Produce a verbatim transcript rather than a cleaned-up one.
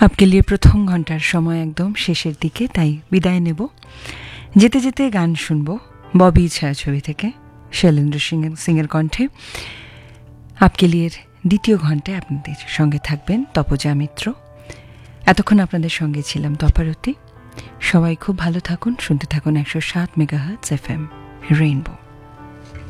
आपके लिए প্রথম ঘন্টার সময় একদম শেষের দিকে, তাই বিদায় নেব। যেতে যেতে গান শুনবো ববি ছায়াছবি থেকে শৈলেন্দ্র সিংয়ের কণ্ঠে। আপকে লিয়ের দ্বিতীয় ঘন্টায় আপনাদের সঙ্গে থাকবেন তপজা মিত্র। এতক্ষণ আপনাদের সঙ্গে ছিলাম তপারতী। সবাই খুব ভালো থাকুন, শুনতে থাকুন একশো সাত মেগাহার্টজ এফএম রেইনবো।